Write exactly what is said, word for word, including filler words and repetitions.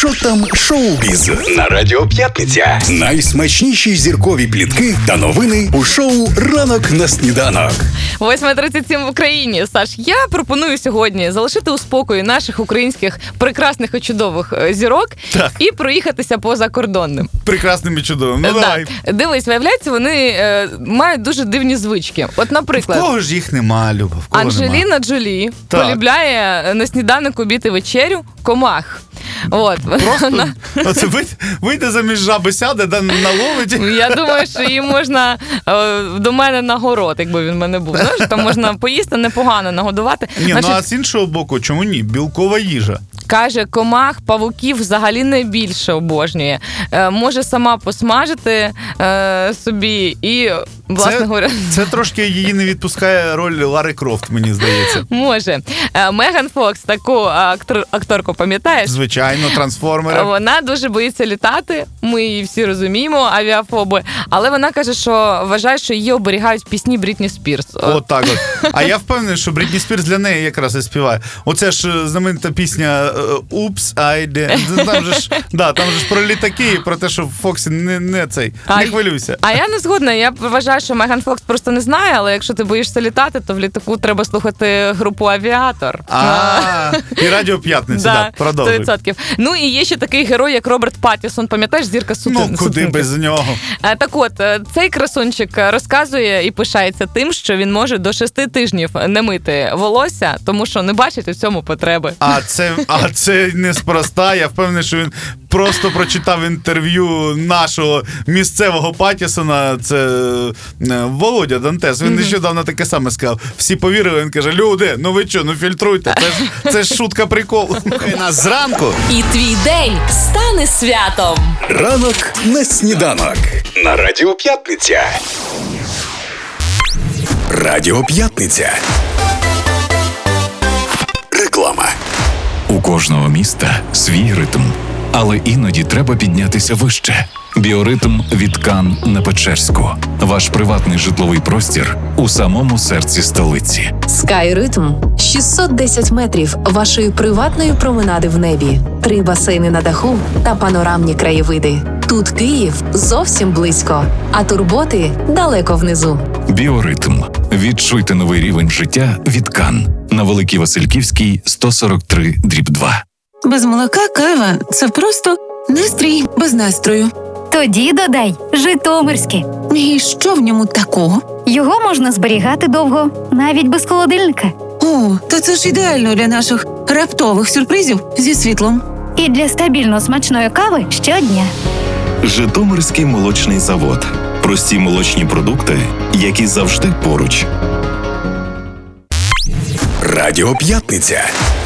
Що там шоу-біз на Радіо П'ятниця. Найсмачніші зіркові плітки та новини у шоу «Ранок на сніданок». восьма тридцять сім в Україні. Саш, я пропоную сьогодні залишити у спокої наших українських прекрасних і чудових зірок так. і проїхатися по закордонним. Прекрасним і чудовим. Ну, давай. Дивись, виявляється, вони е, мають дуже дивні звички. От, наприклад, в кого ж їх нема, Люба? В кого Анджеліна нема? Джолі так. полюбляє на сніданок, обід і вечерю комах. От. Просто оце вийде заміж жаби, сяде, да, наловить. Я думаю, що її можна е, до мене на город, якби він в мене був. Знаєш, там можна поїсти непогано, нагодувати. Ні, Значить, ну а з іншого боку, чому ні? Білкова їжа. Каже, комах, павуків взагалі найбільше обожнює. Е, може сама посмажити е, собі і, власне це, говоря... Це трошки її не відпускає роль Лари Крофт, мені здається. Може. Е, Меган Фокс, таку актор, акторку, пам'ятаєш? Звичайно, трансформери. Вона дуже боїться літати, ми її всі розуміємо, авіафоби, але вона каже, що вважає, що її оберігають пісні Брітні Спірс. От так от. А я впевнений, що Брітні Спірс для неї якраз і співає. Оце ж знаменита пісня «Упс, айде». Там же ж, да, там же ж про літаки і про те, що в Фоксі не, не цей, а, не хвилюйся. А я не згодна, я вважаю, що Меган Фокс просто не знає, але якщо ти боїшся літати, то в літаку треба слухати групу «Авіатор». А, і Радіо П'ятниця, да, продовжуй. сто відсотків. Ну і є ще такий герой, як Роберт Паттісон, пам'ятаєш, зірка сутінки? Ну, куди без нього? Так от, цей красунчик розказує і пишається тим, що він може до шести тижнів не мити волосся, тому що не бачить у цьому потреби. А це, а це неспроста. Я впевнений, що він просто прочитав інтерв'ю нашого місцевого Паттісона. Це Володя Дантес. Він mm-hmm. нещодавно таке саме сказав. Всі повірили, він каже, люди, ну ви що, ну фільтруйте. Це ж, це ж шутка прикол. Нас зранку. І твій день стане святом. Ранок на сніданок. На Радіо П'ятниця. Радіо П'ятниця. Реклама. У кожного міста свій ритм, але іноді треба піднятися вище. Біоритм від Кан на Печерську. Ваш приватний житловий простір у самому серці столиці. Скайритм – шістсот десять метрів вашої приватної променади в небі. Три басейни на даху та панорамні краєвиди. Тут Київ зовсім близько, а турботи далеко внизу. Біоритм. Відчуйте новий рівень життя від Кан. На Великій Васильківській, сто сорок три дріб два. Без молока кава – це просто настрій без настрою. Тоді додай житомирське. І що в ньому такого? Його можна зберігати довго, навіть без холодильника. О, то це ж ідеально для наших раптових сюрпризів зі світлом. І для стабільно смачної кави щодня. Житомирський молочний завод. Прості молочні продукти, які завжди поруч. Радіо П'ятниця.